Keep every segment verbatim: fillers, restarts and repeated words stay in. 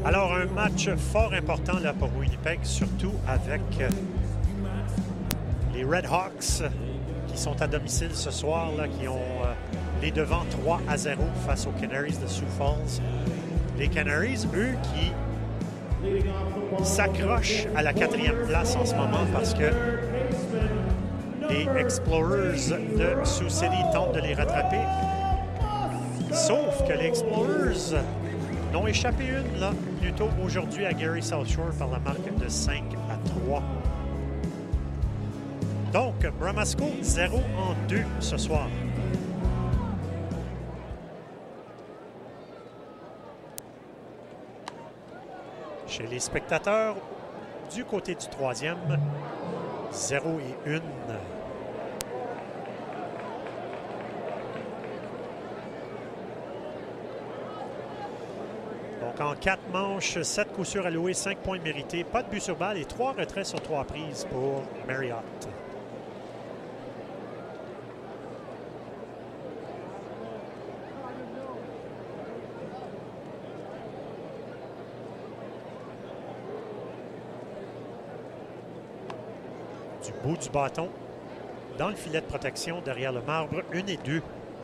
Alors, un match fort important là pour Winnipeg, surtout avec les Red Hawks qui sont à domicile ce soir, là, qui ont euh, les devants trois à zéro face aux Canaries de Sioux Falls. Les Canaries, eux, qui s'accrochent à la quatrième place en ce moment parce que les Explorers de Sioux City tentent de les rattraper. Sauf que les Explorers n'ont échappé une, là, plus tôt aujourd'hui à Gary South Shore par la marque de cinq à trois. Donc, Bramasco, zéro en deux ce soir. Chez les spectateurs, du côté du troisième, zéro et une. Donc, en quatre manches, sept coups sûrs alloués, cinq points mérités, pas de but sur balle et trois retraits sur trois prises pour Marriott. Du bout du bâton, dans le filet de protection, derrière le marbre, une et deux.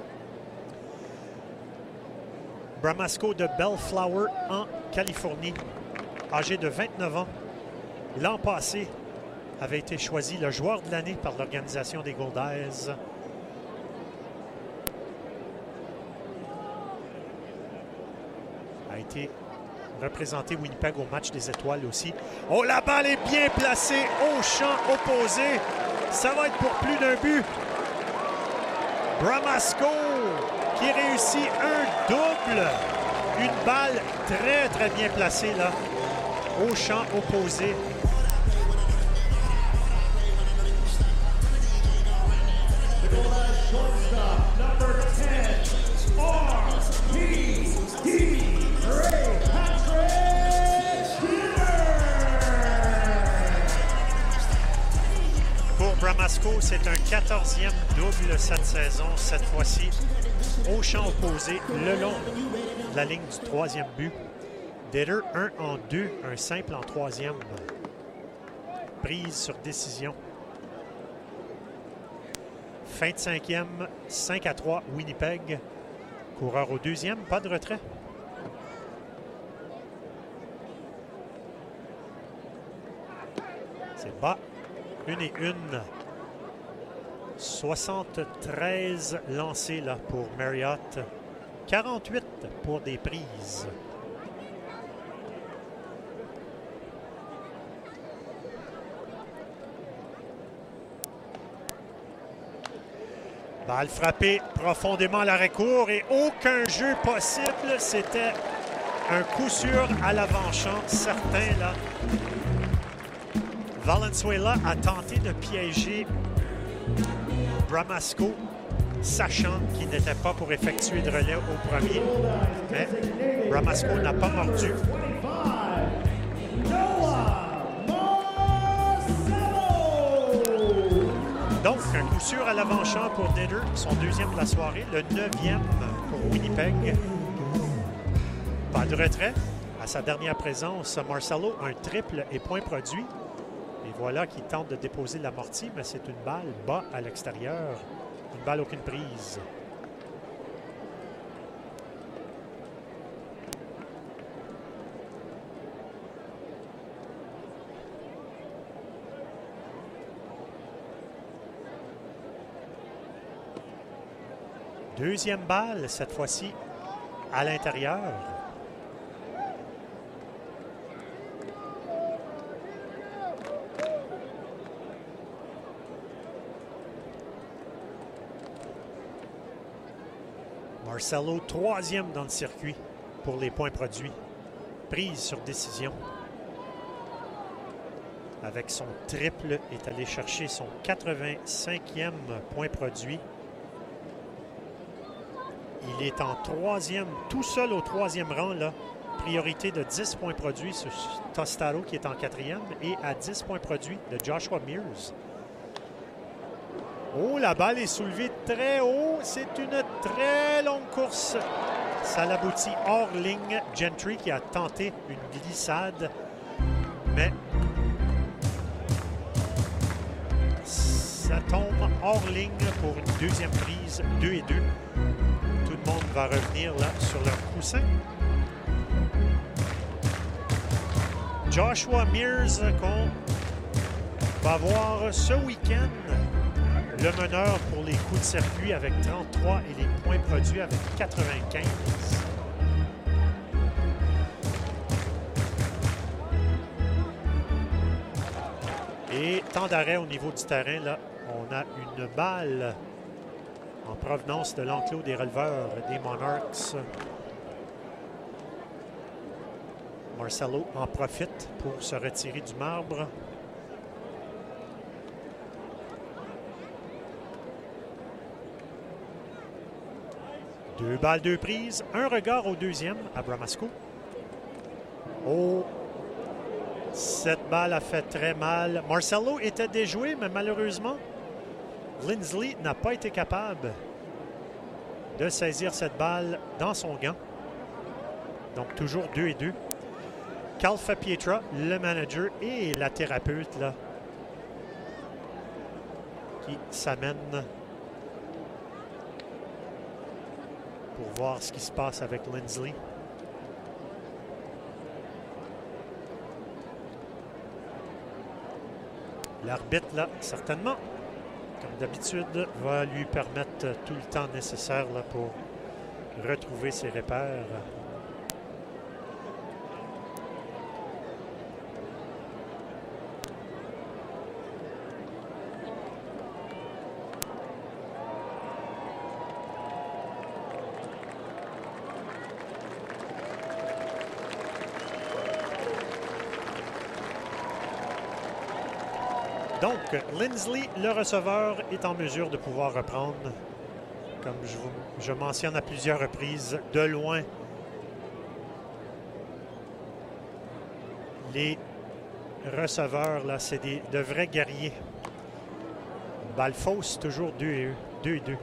Bramasco de Bellflower en Californie, âgé de vingt-neuf ans. L'an passé, avait été choisi le joueur de l'année par l'organisation des Goldeyes. A été représenté Winnipeg au match des étoiles aussi. Oh, la balle est bien placée au champ opposé. Ça va être pour plus d'un but. Bramasco qui réussit un double. Une balle très, très bien placée là, au champ opposé. Bramasco, c'est un quatorzième double cette saison, cette fois-ci au champ opposé, le long de la ligne du troisième but. Detter, un en deux, un simple en troisième. Prise sur décision. Fin de cinquième, cinq à trois, Winnipeg. Coureur au deuxième, pas de retrait. C'est bas. Une et une. soixante-treize lancés là, pour Marriott. quarante-huit pour des prises. Balle frappée profondément à l'arrêt-court et aucun jeu possible. C'était un coup sûr à l'avant-champ, certain là. Valenzuela a tenté de piéger Bramasco, sachant qu'il n'était pas pour effectuer de relais au premier. Mais Bramasco n'a pas mordu. Donc, un coup sûr à l'avant-champ pour Detter, son deuxième de la soirée, le neuvième pour Winnipeg. Pas de retrait. À sa dernière présence, Marcelo, un triple et point produit. Et voilà qu'il tente de déposer l'amorti, mais c'est une balle bas à l'extérieur. Une balle, aucune prise. Deuxième balle, cette fois-ci, à l'intérieur. Marcelo, troisième dans le circuit pour les points produits. Prise sur décision. Avec son triple, est allé chercher son quatre-vingt-cinquième point produit. Il est en troisième, tout seul au troisième rang, là. Priorité de dix points produits sur Tostaro qui est en quatrième et à dix points produits de Joshua Mears. Oh, la balle est soulevée très haut. C'est une très longue course. Ça l'aboutit hors ligne. Gentry qui a tenté une glissade, mais ça tombe hors ligne pour une deuxième prise, deux et deux. Tout le monde va revenir là sur leur coussin. Joshua Mears qu'on va voir ce week-end. Le meneur pour les coups de circuit avec trente-trois et les points produits avec quatre-vingt-quinze. Et temps d'arrêt au niveau du terrain, là, on a une balle en provenance de l'enclos des releveurs des Monarchs. Marcelo en profite pour se retirer du marbre. Deux balles, deux prises. Un regard au deuxième à Bramasco. Oh! Cette balle a fait très mal. Marcelo était déjoué, mais malheureusement, Lindsley n'a pas été capable de saisir cette balle dans son gant. Donc, toujours deux et deux. Calfa-Pietra, le manager et la thérapeute, là, qui s'amènent pour voir ce qui se passe avec Lindsley. L'arbitre, là, certainement, comme d'habitude, va lui permettre tout le temps nécessaire là, pour retrouver ses repères. Donc, Lindsley, le receveur, est en mesure de pouvoir reprendre, comme je, vous, je mentionne à plusieurs reprises, de loin. Les receveurs, là, c'est des, de vrais guerriers. Balle fausse, toujours deux et deux.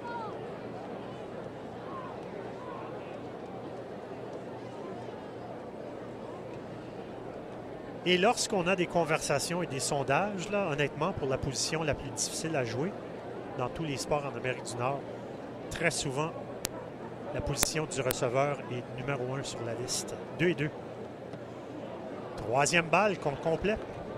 Et lorsqu'on a des conversations et des sondages, là, honnêtement, pour la position la plus difficile à jouer dans tous les sports en Amérique du Nord, très souvent, la position du receveur est numéro un sur la liste. deux et deux. Troisième balle, compte complet.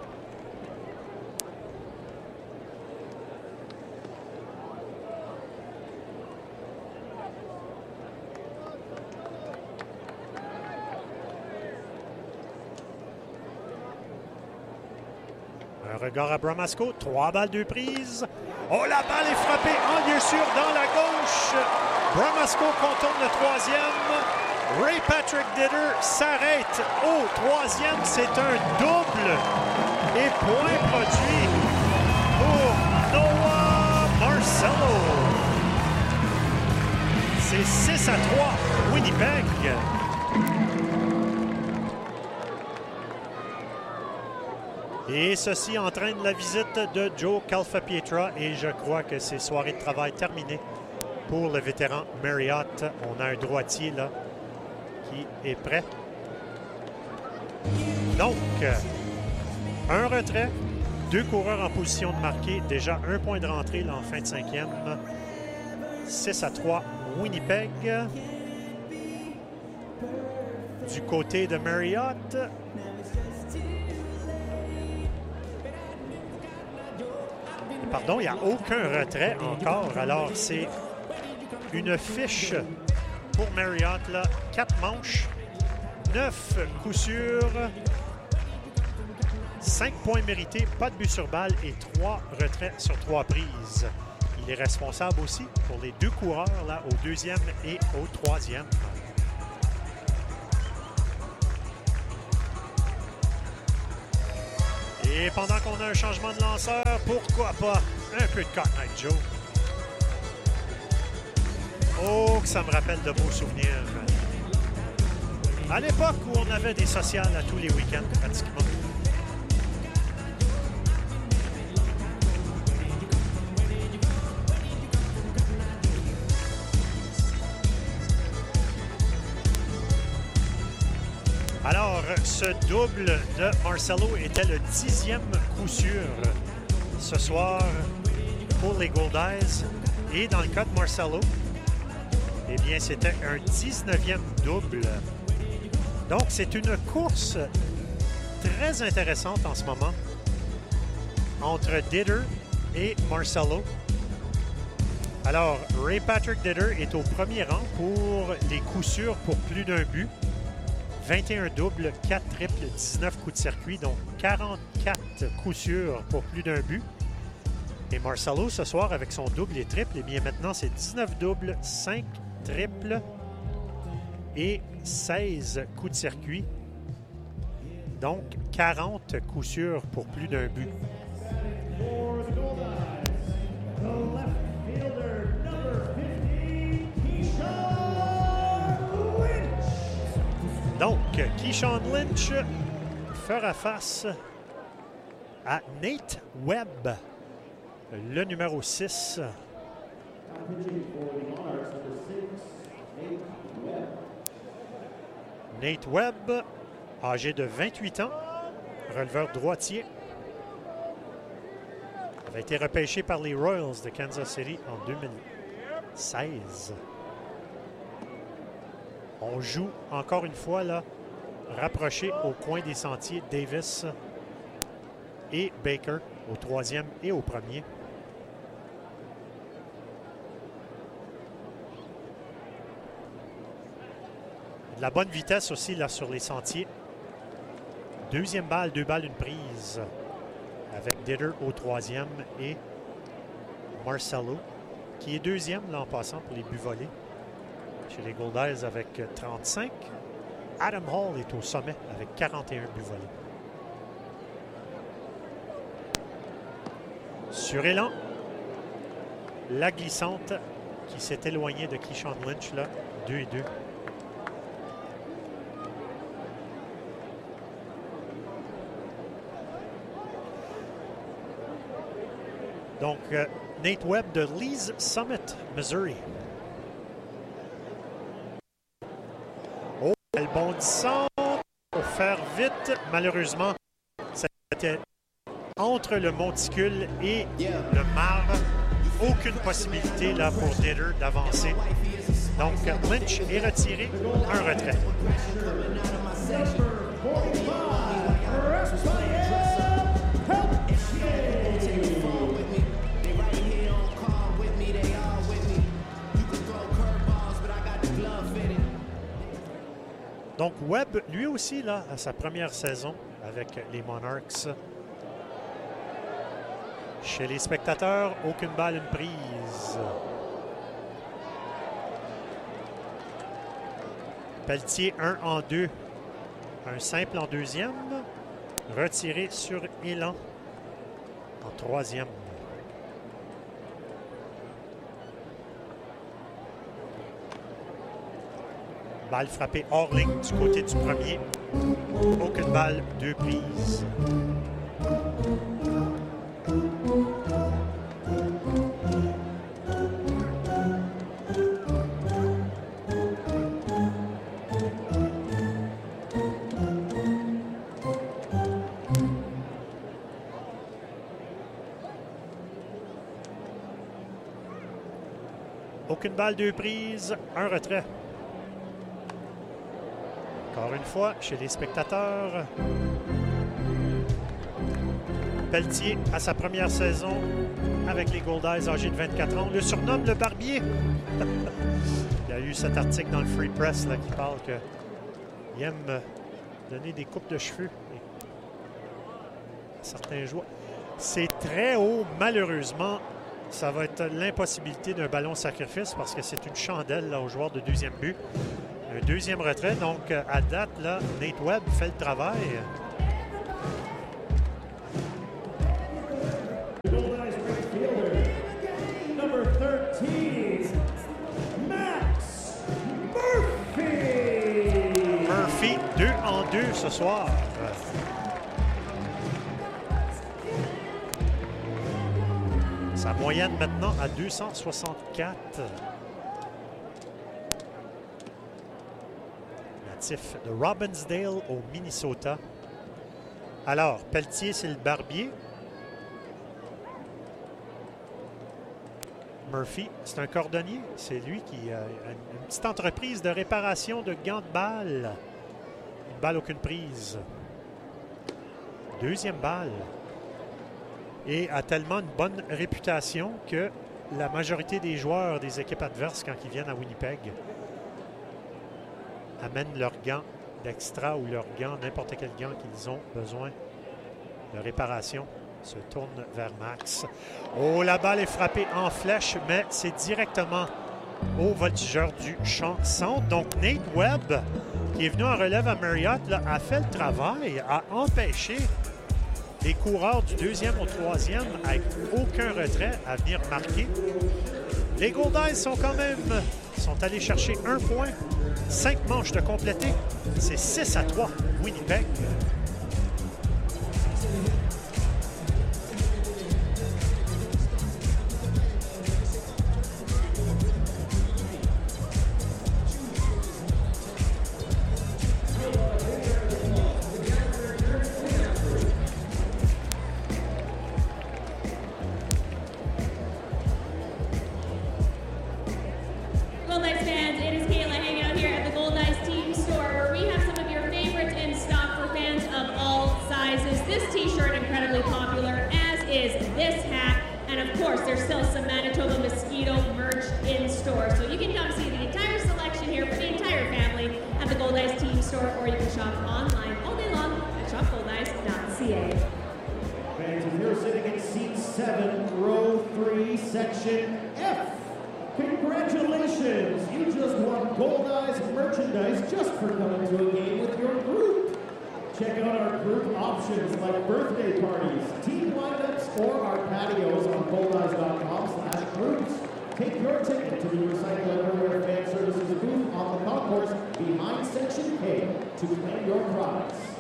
Un regard à Bramasco. Trois balles, deux prises. Oh, la balle est frappée en lieu sûr dans la gauche. Bramasco contourne le troisième. Ray Patrick Ditter s'arrête au troisième. C'est un double. Et point produit pour Noah Marcelo. C'est six à trois. Winnipeg. Et ceci entraîne la visite de Joe Calfa-Pietra et je crois que c'est soirée de travail terminée pour le vétéran Marriott. On a un droitier là qui est prêt. Donc, un retrait, deux coureurs en position de marquer, déjà un point de rentrée là, en fin de cinquième. six à trois, Winnipeg. Du côté de Marriott, pardon, il n'y a aucun retrait encore. Alors, c'est une fiche pour Marriott, là. Quatre manches, neuf coups sûrs, cinq points mérités, pas de but sur balle et trois retraits sur trois prises. Il est responsable aussi pour les deux coureurs, là, au deuxième et au troisième. Et pendant qu'on a un changement de lanceur, pourquoi pas un peu de Cotton Eye Joe? Oh, que ça me rappelle de beaux souvenirs. À l'époque où on avait des sociales à tous les week-ends, pratiquement. Alors, ce double de Marcelo était le dixième coup sûr ce soir pour les Goldeyes. Et dans le cas de Marcelo, eh bien, c'était un dix-neuvième double. Donc, c'est une course très intéressante en ce moment entre Didder et Marcelo. Alors, Ray Patrick Didder est au premier rang pour les coups sûrs pour plus d'un but. vingt et un doubles, quatre triples, dix-neuf coups de circuit, donc quarante-quatre coups sûrs pour plus d'un but. Et Marcelo, ce soir, avec son double et triple, eh bien maintenant, c'est dix-neuf doubles, cinq triples et seize coups de circuit. Donc, quarante coups sûrs pour plus d'un but. Donc, Keyshawn Lynch fera face à Nate Webb, le numéro six. Nate Webb, âgé de vingt-huit ans, releveur droitier, avait été repêché par les Royals de Kansas City en deux mille seize. On joue encore une fois là, rapproché au coin des sentiers, Davis et Baker au troisième et au premier. De la bonne vitesse aussi là sur les sentiers. Deuxième balle, deux balles, une prise. Avec Didder au troisième et Marcelo, qui est deuxième là en passant pour les buts volés chez les Goldeyes avec trente-cinq. Adam Hall est au sommet avec quarante et un buts volés. Sur élan, la glissante qui s'est éloignée de Keyshawn Lynch là, deux et deux. Donc, euh, Nate Webb de Lee's Summit, Missouri. Oh, quel bondissant pour faire vite. Malheureusement, c'était entre le monticule et le marbre. Aucune possibilité là pour Didder d'avancer. Donc, Lynch est retiré. Un retrait. Donc, Webb, lui aussi, là, à sa première saison avec les Monarchs. Chez les spectateurs, aucune balle, une prise. Pelletier, un en deux. Un simple en deuxième. Retiré sur élan en troisième. Balle frappée hors ligne du côté du premier. Aucune balle, deux prises. Aucune balle, deux prises, un retrait. Encore une fois, chez les spectateurs. Pelletier à sa première saison avec les Goldeyes, âgé de vingt-quatre ans. On le surnomme le barbier. Il y a eu cet article dans le Free Press là, qui parle qu'il aime donner des coupes de cheveux à certains joueurs. C'est très haut, malheureusement. Ça va être l'impossibilité d'un ballon sacrifice parce que c'est une chandelle là, aux joueurs de deuxième but. Un deuxième retrait, donc à date, là, Nate Webb fait le travail. Murphy, deux en deux ce soir. Sa moyenne maintenant à deux cent soixante-quatre. natif de Robbinsdale au Minnesota. Alors, Pelletier, c'est le barbier. Murphy, c'est un cordonnier. C'est lui qui a une petite entreprise de réparation de gants de balle. Une balle, aucune prise. Deuxième balle. Et a tellement une bonne réputation que la majorité des joueurs des équipes adverses, quand ils viennent à Winnipeg, amènent leurs gants d'extra ou leurs gants, n'importe quel gant qu'ils ont besoin de réparation, se tourne vers Max. Oh, la balle est frappée en flèche, mais c'est directement au voltigeur du champ centre. Donc, Nate Webb, qui est venu en relève à Marriott, là, a fait le travail, a empêché les coureurs du deuxième au troisième avec aucun retrait à venir marquer. Les Goldeyes sont quand même sont allés chercher un point. Cinq manches de compléter. C'est six à trois, Winnipeg. Section F. Congratulations! You just won Goldeyes merchandise just for coming to a game with your group. Check out our group options like birthday parties, team lineups, or our patios on goldeyes dot com slash groups. Take your ticket to the Recycle Everywhere Fan Services booth on the concourse behind Section K to claim your prize.